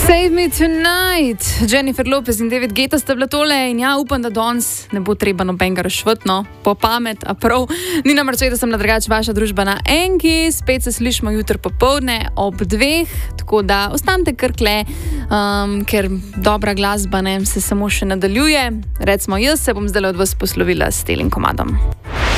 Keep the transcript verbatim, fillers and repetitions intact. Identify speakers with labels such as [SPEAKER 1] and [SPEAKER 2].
[SPEAKER 1] Save Me Tonight, Jennifer Lopez in David Guetta sta bila tole in ja, upam, da danes ne bo treba nobenega rešvetno, po pamet, a prav. Nina Marčeta sem na drugač vaša družba na Enki, spet se slišimo jutri popoldne ob dveh, tako da ostanite kar kle, um, ker dobra glasba ne, se samo še nadaljuje. Recimo, jaz se bom zdaj od vas poslovila s telim komadom.